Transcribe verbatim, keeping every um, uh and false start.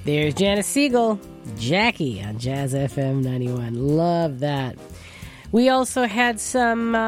There's Janice Siegel, Jackie on Jazz F M ninety-one. Love that. We also had some... Uh,